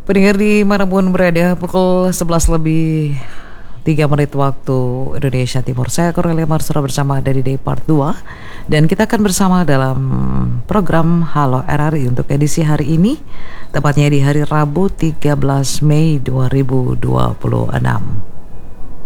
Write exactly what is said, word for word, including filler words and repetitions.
Pendengar di manapun berada, pukul sebelas lebih tiga menit waktu Indonesia Timur. Saya Cornelia Marsura bersama dari Day Part dua. Dan kita akan bersama dalam program Halo R R I untuk edisi hari ini, tepatnya di hari Rabu tiga belas Mei dua ribu dua puluh enam.